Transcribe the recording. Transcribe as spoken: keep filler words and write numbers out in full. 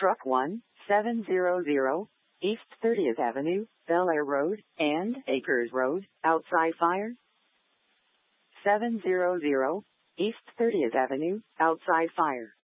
Truck one seven zero zero, East thirtieth Avenue, Bel Air Road, and Acres Road, outside fire. seven zero zero, East thirtieth Avenue, outside fire.